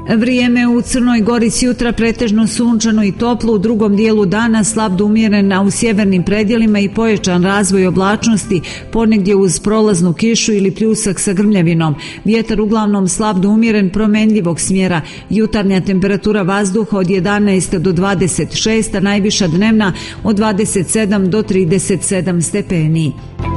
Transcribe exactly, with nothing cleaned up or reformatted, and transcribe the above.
Vrijeme u Crnoj Gori s jutra pretežno sunčano i toplo, u drugom dijelu dana slab do umjeren, a u sjevernim predjelima i pojačan razvoj oblačnosti, ponegdje uz prolaznu kišu ili pljusak sa grmljavinom. Vjetar uglavnom slab do umjeren, promenljivog smjera. Jutarnja temperatura vazduha od jedanaest do dvadeset šest, a najviša dnevna od dvadeset sedam do trideset sedam stepeni.